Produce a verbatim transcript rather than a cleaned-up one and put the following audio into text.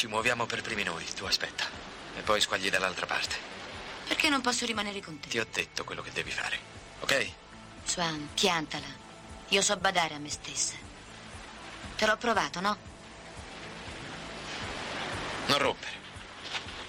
Ci muoviamo per primi noi, tu aspetta. E poi squagli dall'altra parte. Perché non posso rimanere con te? Ti ho detto quello che devi fare, ok? Swan, piantala. Io so badare a me stessa. Te l'ho provato, no? Non rompere.